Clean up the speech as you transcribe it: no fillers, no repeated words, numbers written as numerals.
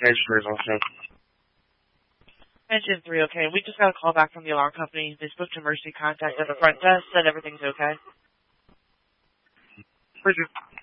Engine 3 is on scene. Engine 3, okay. We just got a call back from the alarm company. They spoke to emergency contact at the front desk, said everything's okay. Thank you.